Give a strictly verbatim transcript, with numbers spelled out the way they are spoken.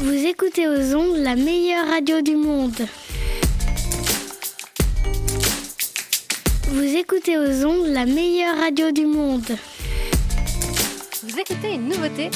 Vous écoutez aux ondes la meilleure radio du monde. Vous écoutez aux ondes la meilleure radio du monde. Vous écoutez une nouveauté